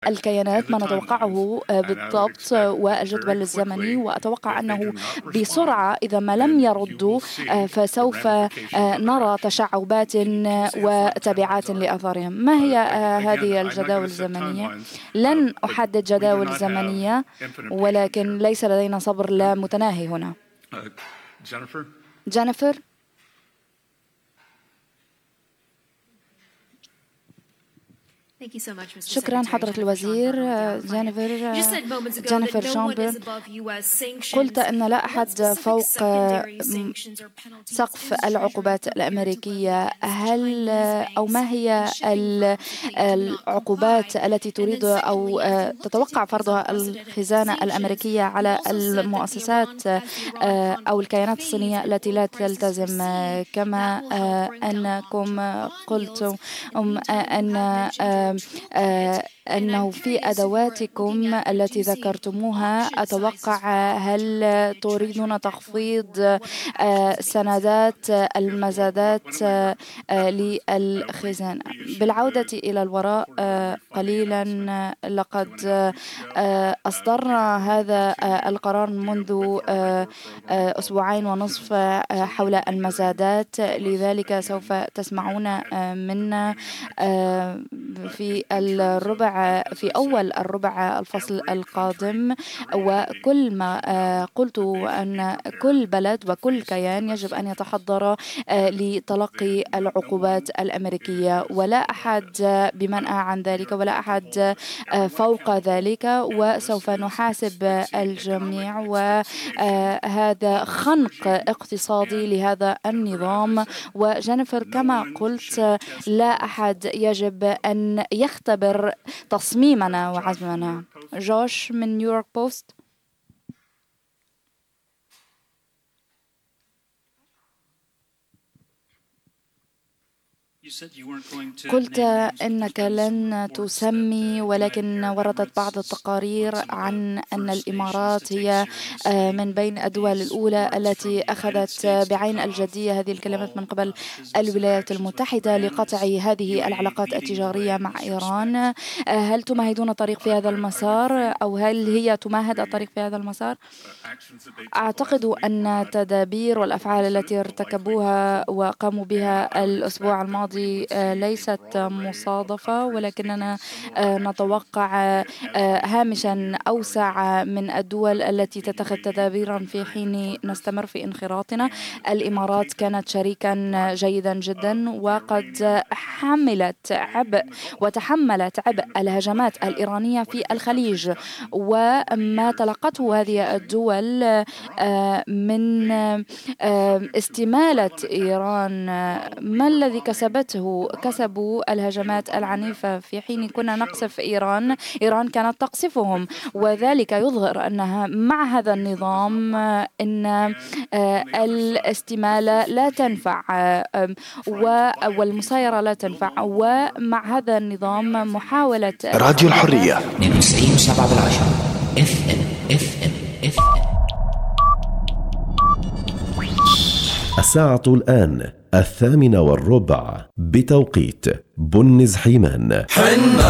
الكيانات ما نتوقعه بالضبط والجدول الزمني، وأتوقع أنه بسرعة إذا ما لم يردوا فسوف نرى تشعبات وتبعات لآثارهم. ما هي هذه الجداول الزمنية؟ لن أحدد جداول زمنية، ولكن ليس لدينا صبر لا متناهي هنا. جينيفر. شكرا حضرة الوزير. جينيفر شامبر، قلت أن لا أحد فوق سقف العقوبات الأمريكية. هل أو ما هي العقوبات التي تريد أو تتوقع فرضها الخزانة الأمريكية على المؤسسات أو الكيانات الصينية التي لا تلتزم، كما أنكم قلتم أنه في أدواتكم التي ذكرتموها، أتوقع هل تريدون تخفيض سندات المزادات للخزانة؟ بالعودة إلى الوراء قليلا، لقد أصدرنا هذا القرار منذ أسبوعين ونصف حول المزادات، لذلك سوف تسمعون منا في أول الربع الفصل القادم. وكل ما قلت أن كل بلد وكل كيان يجب أن يتحضر لتلقي العقوبات الأمريكية، ولا أحد بمنأى عن ذلك ولا أحد فوق ذلك، وسوف نحاسب الجميع. وهذا خنق اقتصادي لهذا النظام. وجينيفر، كما قلت، لا أحد يجب أن يختبر تصميمنا وعزمنا. جوش من نيويورك بوست. قلت إنك لن تسمي، ولكن وردت بعض التقارير عن أن الإمارات هي من بين الدول الأولى التي أخذت بعين الجدية هذه الكلمات من قبل الولايات المتحدة لقطع هذه العلاقات التجارية مع إيران. هل تمهدون طريق في هذا المسار، أو هل هي تمهد الطريق في هذا المسار؟ أعتقد أن التدابير والأفعال التي ارتكبوها وقاموا بها الأسبوع الماضي ليست مصادفة، ولكننا نتوقع هامشا أوسع من الدول التي تتخذ تدابيرا في حين نستمر في انخراطنا. الإمارات كانت شريكا جيدا جدا، وقد حملت عبء وتحملت عبء الهجمات الإيرانية في الخليج، وما تلقته هذه الدول من استمالة إيران. ما الذي كسبوا الهجمات العنيفة في حين كنا نقصف إيران كانت تقصفهم، وذلك يظهر أنها مع هذا النظام إن الاستمالة لا تنفع والمسايرة لا تنفع. ومع هذا النظام محاولة راديو الحرية 92.7 FM. الساعة الآن 8:15 بتوقيت بنز حيمان.